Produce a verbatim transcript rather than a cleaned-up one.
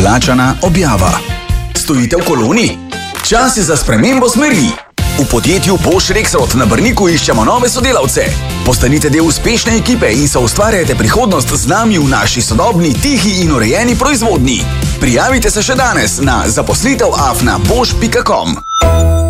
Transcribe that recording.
Plačana objava. Stojite v koloni? Čas je za spremembo smeri. V podjetju Bosch Rexroth na Brniku iščemo nove sodelavce. Postanite del uspešne ekipe in soustvarjajte prihodnost z nami v naši sodobni, tihi in urejeni proizvodnji. Prijavite se še danes na zaposlitev afna bosch pika com.